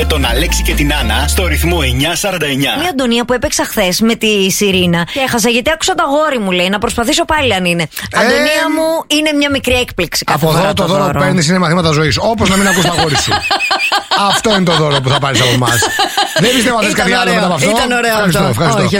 Τον Αλέξη και την Άννα στο ρυθμό 949. Μια Αντωνία που έπαιξα χθες με τη Σιρήνα και έχασα γιατί άκουσα το αγόρι μου, λέει, να προσπαθήσω πάλι αν είναι. Αντωνία μου, είναι μια μικρή έκπληξη. Από εδώ το δώρο που παίρνεις είναι μαθήματα ζωής. Όπως να μην ακούς το αγόρι σου. Αυτό είναι το δώρο που θα πάρεις από εμάς. Δεν πιστεύω να θες κάτι άλλο μετά από αυτό. Ήταν ωραίο αυτό. Ευχαριστώ.